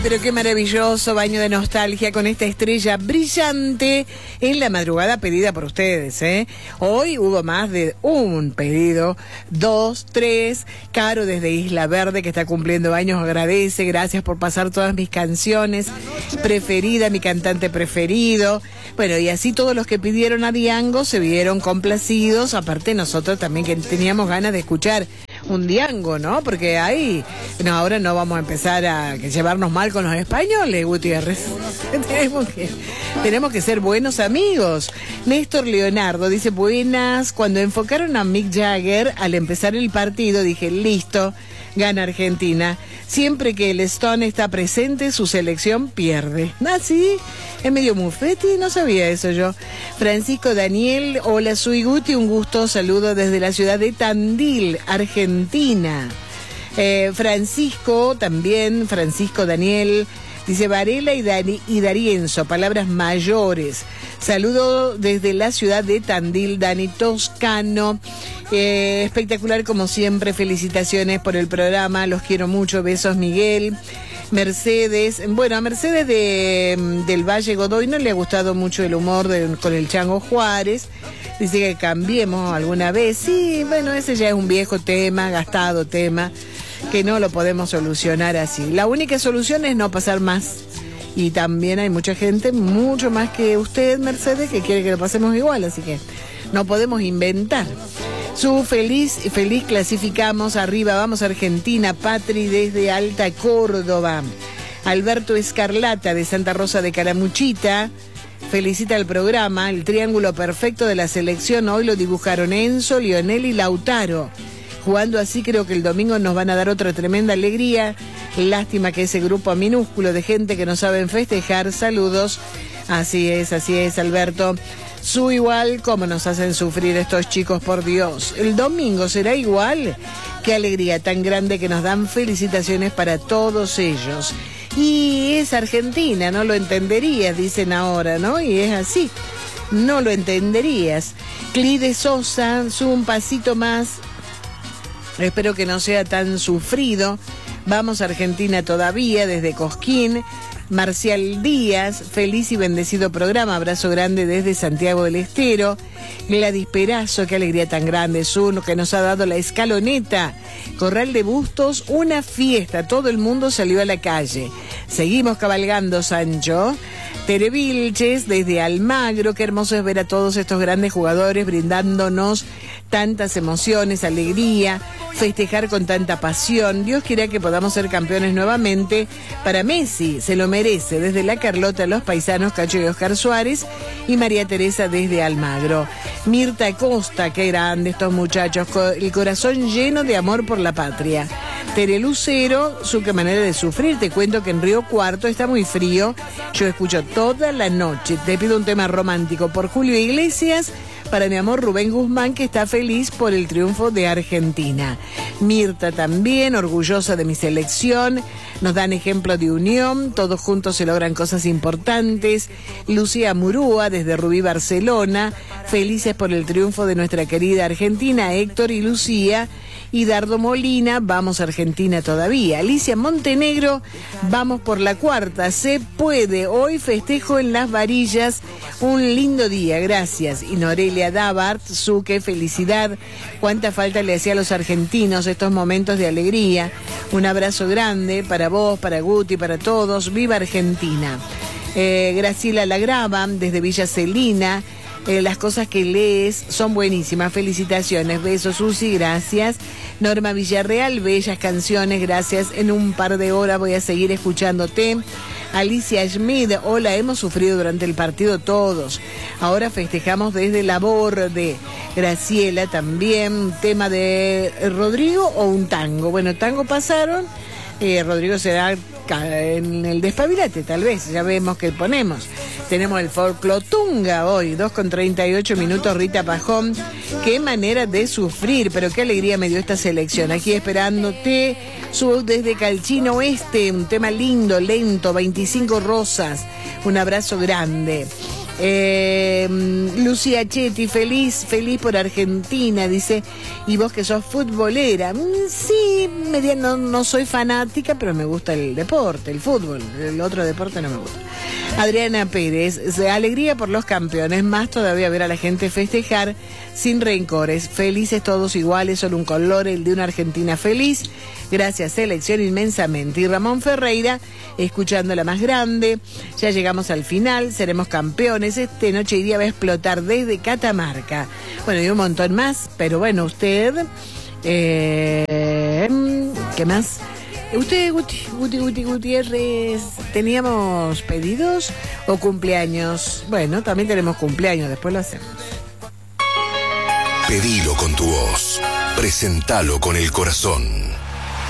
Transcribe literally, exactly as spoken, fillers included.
Pero qué maravilloso baño de nostalgia con esta estrella brillante en la madrugada pedida por ustedes, ¿eh? Hoy hubo más de un pedido, dos, tres. Caro desde Isla Verde, que está cumpliendo años, agradece. Gracias por pasar todas mis canciones preferidas, mi cantante preferido. Bueno, y así todos los que pidieron a Diango se vieron complacidos. Aparte nosotros también que teníamos ganas de escuchar un Diango, ¿no? Porque ahí, no, ahora no vamos a empezar a llevarnos mal con los españoles, Gutiérrez. tenemos, que, tenemos que ser buenos amigos. Néstor Leonardo dice, buenas. Cuando enfocaron a Mick Jagger al empezar el partido, dije, listo, gana Argentina. Siempre que el Stone está presente, su selección pierde. ¿Ah, sí? Es medio mufeti, no sabía eso yo. Francisco Daniel, hola, soy Guti, un gusto, saludo desde la ciudad de Tandil, Argentina. Eh, Francisco, también, Francisco Daniel, dice Varela y, Dari, y Darienzo, palabras mayores. Saludo desde la ciudad de Tandil, Dani Toscano. Eh, espectacular como siempre, felicitaciones por el programa, los quiero mucho, besos Miguel. Mercedes, bueno, a Mercedes de, del Valle Godoy no le ha gustado mucho el humor de, con el Chango Juárez. Dice que cambiemos alguna vez. Sí, bueno, ese ya es un viejo tema, gastado tema, que no lo podemos solucionar así. La única solución es no pasar más. Y también hay mucha gente, mucho más que usted, Mercedes, que quiere que lo pasemos igual, así que no podemos inventar. Su feliz, feliz clasificamos, arriba vamos Argentina, Patri desde Alta Córdoba. Alberto Escarlata de Santa Rosa de Caramuchita felicita el programa, el triángulo perfecto de la selección, hoy lo dibujaron Enzo, Lionel y Lautaro. Jugando así creo que el domingo nos van a dar otra tremenda alegría. Lástima que ese grupo minúsculo de gente que no saben festejar, saludos. Así es, así es, Alberto. Su igual, cómo nos hacen sufrir estos chicos, por Dios. El domingo será igual. Qué alegría tan grande que nos dan, felicitaciones para todos ellos. Y es Argentina, no lo entenderías, dicen ahora, ¿no? Y es así, no lo entenderías. Clide Sosa, sube un pasito más. Espero que no sea tan sufrido. Vamos Argentina todavía, desde Cosquín. Marcial Díaz, feliz y bendecido programa, abrazo grande desde Santiago del Estero. Gladys Perazo, qué alegría tan grande es uno que nos ha dado la escaloneta. Corral de Bustos, una fiesta, todo el mundo salió a la calle. Seguimos cabalgando, Sancho. Tere Vilches, desde Almagro, qué hermoso es ver a todos estos grandes jugadores brindándonos tantas emociones, alegría, festejar con tanta pasión. Dios quiera que podamos ser campeones nuevamente. Para Messi, se lo merece. Desde La Carlota, los paisanos Cacho y Oscar Suárez y María Teresa desde Almagro. Mirta Costa, qué grande estos muchachos, el corazón lleno de amor por la patria. Tere Lucero, su que manera de sufrir. Te cuento que en Río Cuarto está muy frío. Yo escucho toda la noche. Te pido un tema romántico por Julio Iglesias. Para mi amor Rubén Guzmán, que está feliz por el triunfo de Argentina. Mirta también, orgullosa de mi selección. Nos dan ejemplo de unión, todos juntos se logran cosas importantes. Lucía Murúa, desde Rubí, Barcelona, felices por el triunfo de nuestra querida Argentina. Héctor y Lucía. Y Dardo Molina, vamos Argentina todavía. Alicia Montenegro, vamos por la cuarta, se puede. Hoy festejo en Las Varillas, un lindo día, gracias. Y Norelia Davart, su qué felicidad, cuánta falta le hacía a los argentinos estos momentos de alegría. Un abrazo grande para vos, para Guti, para todos. Viva Argentina. Eh, Graciela Lagrava, desde Villa Celina. Eh, las cosas que lees son buenísimas, felicitaciones, besos Susi, gracias. Norma Villarreal, bellas canciones, gracias. En un par de horas voy a seguir escuchándote. Alicia Schmid, hola, hemos sufrido durante el partido todos, ahora festejamos desde la borde. Graciela también, tema de Rodrigo o un tango. Bueno, tango pasaron, eh, Rodrigo será en el despabilate, tal vez, ya vemos que ponemos. Tenemos el folclotunga hoy, dos con treinta y ocho minutos, Rita Pajón. Qué manera de sufrir, pero qué alegría me dio esta selección. Aquí esperándote, subo desde Calchino Oeste, un tema lindo, lento, veinticinco rosas. Un abrazo grande. Eh, Lucía Chetti, feliz, feliz por Argentina, dice. Y vos que sos futbolera. Sí, media, no, no soy fanática, pero me gusta el deporte, el fútbol. El otro deporte no me gusta. Adriana Pérez, alegría por los campeones, más todavía ver a la gente festejar sin rencores, felices todos iguales, solo un color, el de una Argentina feliz. Gracias, selección, inmensamente. Y Ramón Ferreira, escuchando la más grande, ya llegamos al final, seremos campeones, este noche y día va a explotar desde Catamarca. Bueno, y un montón más, pero bueno, usted, eh, ¿qué más? Usted, Guti, Guti, Guti, Gutiérrez, ¿teníamos pedidos o cumpleaños? Bueno, también tenemos cumpleaños, después lo hacemos. Pedilo con tu voz, presentalo con el corazón.